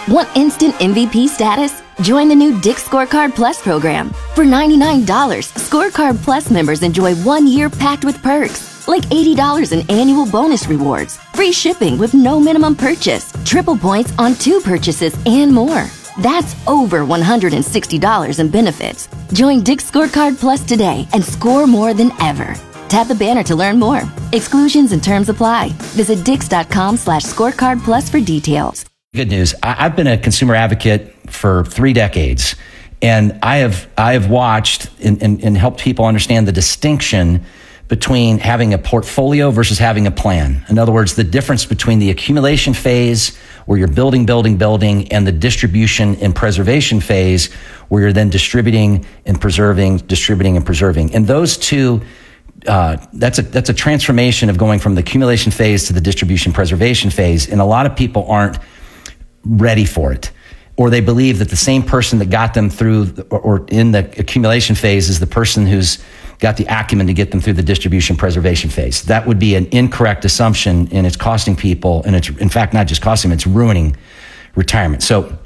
Want instant MVP status? Join the new Dick's Scorecard Plus program. For $99, Scorecard Plus members enjoy 1 year packed with perks, like $80 in annual bonus rewards, free shipping with no minimum purchase, triple points on 2 purchases, and more. That's over $160 in benefits. Join Dick's Scorecard Plus today and score more than ever. Tap the banner to learn more. Exclusions and terms apply. Visit dix.com/scorecard plus for details. Good news. I've been a consumer advocate for 3 decades, and I have watched and helped people understand the distinction between having a portfolio versus having a plan. In other words, the difference between the accumulation phase, where you're building, and the distribution and preservation phase, where you're then distributing and preserving. And those two, that's a transformation of going from the accumulation phase to the distribution preservation phase. And a lot of people aren't ready for it, or they believe that the same person that got them through or in the accumulation phase is the person who's got the acumen to get them through the distribution preservation phase. That would be an incorrect assumption, and it's costing people, and it's in fact not just costing them, it's ruining retirement. So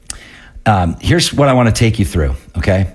here's what I want to take you through, okay?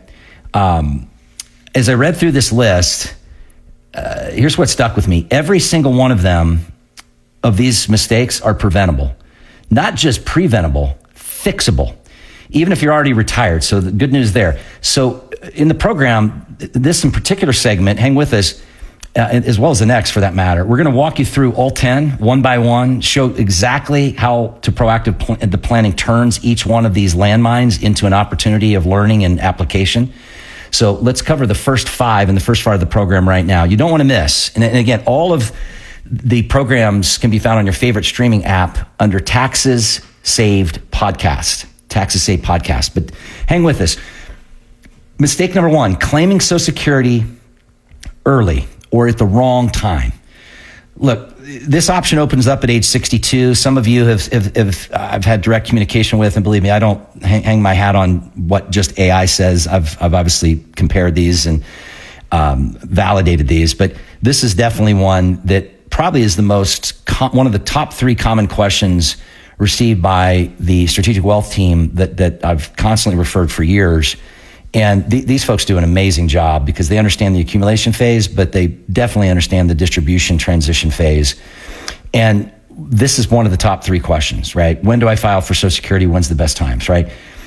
As I read through this list, here's what stuck with me. Every single one of them, of these mistakes, are preventable. Not just preventable, fixable, even if you're already retired. So the good news there. So in the program, this in particular segment, hang with us, as well as the next for that matter, we're going to walk you through all 10, one by one, show exactly how to the planning turns each one of these landmines into an opportunity of learning and application. So let's cover the first 5 in the first part of the program right now. You don't want to miss. And again, all of the programs can be found on your favorite streaming app under Taxes Saved Podcast. Taxes Saved Podcast. But hang with us. Mistake number 1, claiming Social Security early or at the wrong time. Look, this option opens up at age 62. Some of you I've had direct communication with, and believe me, I don't hang my hat on what just AI says. I've obviously compared these and validated these, but this is definitely one that probably is one of the top 3 common questions received by the Strategic Wealth team that I've constantly referred for years. And these folks do an amazing job because they understand the accumulation phase, but they definitely understand the distribution transition phase. And this is one of the top 3 questions, right? When do I file for Social Security? When's the best times, right?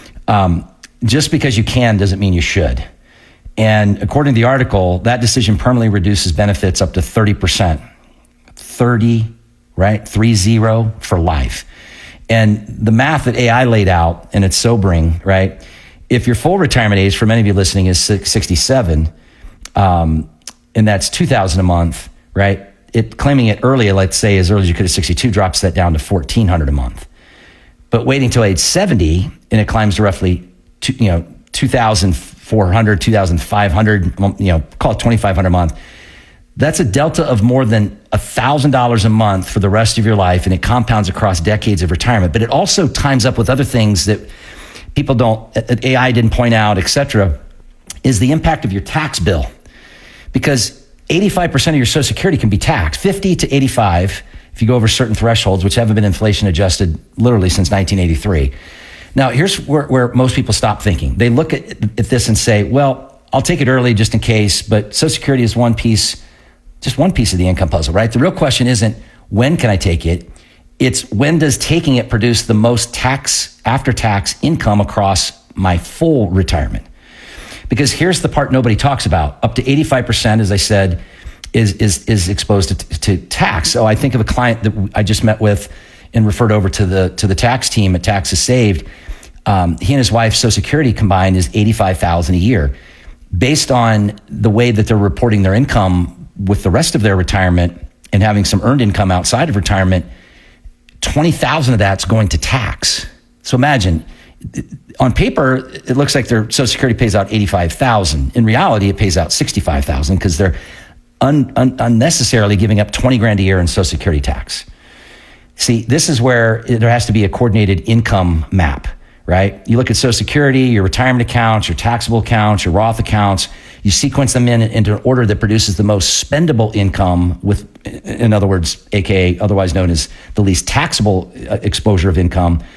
Just because you can doesn't mean you should. And according to the article, that decision permanently reduces benefits up to 30%. 30, right? 30 for life. And the math that AI laid out, and it's sobering, right? If your full retirement age, for many of you listening, is 67, and that's $2,000 a month, right? Claiming it early, let's say as early as you could at 62, drops that down to $1,400 a month. But waiting till age 70, and it climbs to roughly, $2,400, $2,500, call it $2,500 a month. That's a delta of more than $1,000 a month for the rest of your life, and it compounds across decades of retirement. But it also times up with other things that people AI didn't point out, et cetera, is the impact of your tax bill. Because 85% of your Social Security can be taxed, 50 to 85, if you go over certain thresholds, which haven't been inflation adjusted literally since 1983. Now, here's where most people stop thinking. They look at this and say, well, I'll take it early just in case, but Social Security is just one piece of the income puzzle, right? The real question isn't when can I take it? It's when does taking it produce the most after-tax income across my full retirement? Because here's the part nobody talks about. Up to 85%, as I said, is exposed to tax. So I think of a client that I just met with and referred over to the tax team at Taxes Saved. He and his wife's Social Security combined is $85,000 a year. Based on the way that they're reporting their income with the rest of their retirement and having some earned income outside of retirement, 20,000 of that's going to tax. So imagine, on paper, it looks like their Social Security pays out 85,000. In reality, it pays out 65,000 because they're unnecessarily giving up 20 grand a year in Social Security tax. See, this is where there has to be a coordinated income map, right? You look at Social Security, your retirement accounts, your taxable accounts, your Roth accounts, you sequence them into an order that produces the most spendable income with, in other words, AKA otherwise known as the least taxable exposure of income